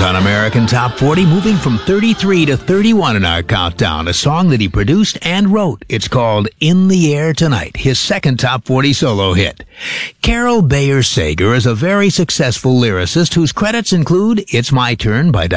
on American Top 40, moving from 33 to 31 in our countdown. A song that he produced and wrote. It's called In the Air Tonight, his second Top 40 solo hit. Carol Bayer Sager is a very successful lyricist whose credits include It's My Turn by